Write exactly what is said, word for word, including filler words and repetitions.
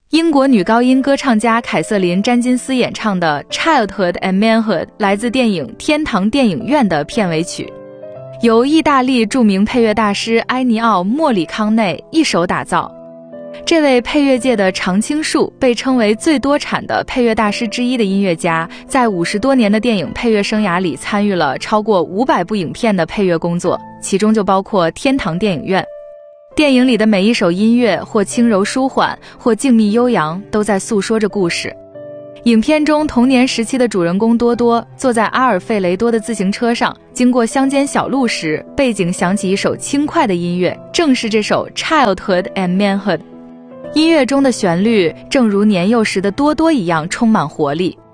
英国女高音歌唱家凯瑟琳·詹金斯演唱的《Childhood and Manhood》来自电影《天堂电影院》的片尾曲，由意大利著名配乐大师埃尼奥·莫里康内一手打造。这位配乐界的常青树，被称为最多产的配乐大师之一的音乐家，在五十多年的电影配乐生涯里参与了超过五百部影片的配乐工作，其中就包括《天堂电影院》。电影里的每一首音乐，或轻柔舒缓，或静谧悠扬，都在诉说着故事。影片中童年时期的主人公多多坐在阿尔费雷多的自行车上，经过乡间小路时，背景响起一首轻快的音乐，正是这首《Childhood and Manhood》。音乐中的旋律正如年幼时的多多一样充满活力。